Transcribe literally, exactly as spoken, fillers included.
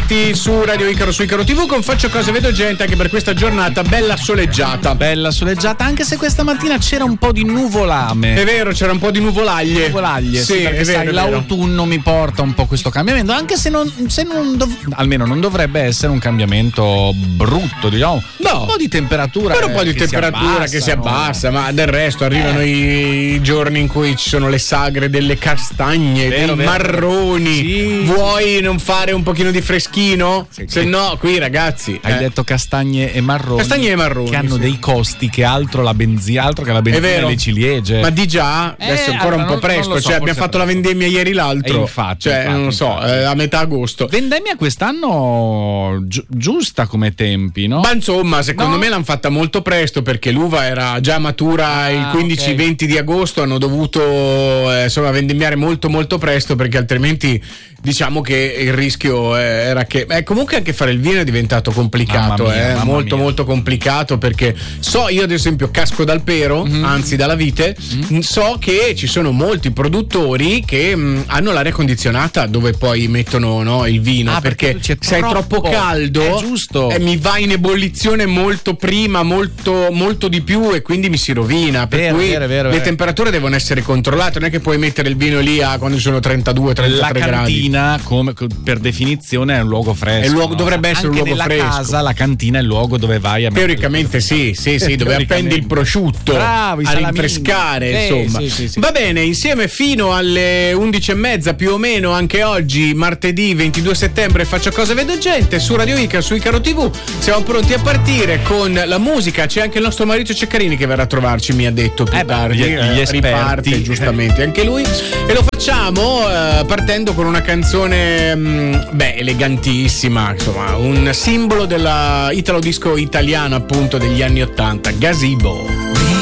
Battisti su Radio Icaro, su Icaro tivù con Faccio Cose Vedo Gente, anche per questa giornata bella soleggiata. Bella soleggiata, anche se questa mattina c'era un po' di nuvolame. È vero, c'era un po' di nuvolaglie. Nuvolaglie, sì, sì, perché è sai, vero, è l'autunno mi porta un po' questo cambiamento, anche se non, se non dov- almeno non dovrebbe essere un cambiamento brutto, diciamo. No. Un po' di temperatura. Però un po' di che temperatura si che si abbassa, ma del resto arrivano Eh. i giorni in cui ci sono le sagre delle castagne, Vero, dei vero, marroni. sì. Vuoi non fare un pochino di freschino? Sì, Se sì. no, qui ragazzi. Hai eh. detto castagne e marroni. Castagne e marroni, che hanno sì. dei costi che altro la benzina, altro che la È benzina e vero. le ciliegie. Ma di già, adesso Eh, ancora un allora, po' non- presto, non lo so, cioè abbiamo forse fatto la presto. vendemmia ieri l'altro. E infatti, cioè, infatti, non lo so, infatti. eh, a metà agosto. Vendemmia quest'anno gi- giusta come tempi, no? Ma insomma, secondo No. me l'hanno fatta molto presto perché l'uva era già matura Ah, il quindici venti di agosto, hanno dovuto eh, insomma vendemmiare molto molto presto perché altrimenti diciamo che il rischio eh, era che eh, comunque anche fare il vino è diventato complicato, Mamma mia, eh, mamma molto mia. molto complicato perché so io ad esempio casco dal pero, Mm-hmm. anzi dalla vite, Mm. so che ci sono molti produttori che mh, hanno l'aria condizionata dove poi mettono no, il vino Ah, perché, perché c'è se è troppo troppo- caldo è giusto. eh, mi va in ebollizione molto prima, molto, molto di più e quindi mi si rovina. Per Vero, cui vero, vero, le vero. temperature devono essere controllate, non è che puoi mettere il vino lì a quando ci sono trentadue La trentatré gradi. cantina, come, per definizione, è un luogo fresco. È il luogo- no? dovrebbe essere un Anche luogo nella fresco. casa, la cantina è il luogo dove vai a mettere. Teoricamente sì, sì, sì, dove Teoricamente. appendi il prosciutto Bravo, i a salamini. rinfrescare, Eh, insomma. sì, sì, sì. Va bene, insieme fino alle undici e mezza più o meno anche oggi, martedì ventidue settembre, Faccio Cose Vedo Gente su Radio Icaro, su Icaro tivù. Siamo pronti a partire con la musica. C'è anche il nostro Maurizio Ceccarini che verrà a trovarci, mi ha detto più Eh beh, tardi. gli- gli Eh, esperti. riparte giustamente anche lui. E lo facciamo eh, partendo con una canzone mh, beh, elegantissima, insomma, un simbolo della italo disco italiana appunto degli anni ottanta, Gazebo.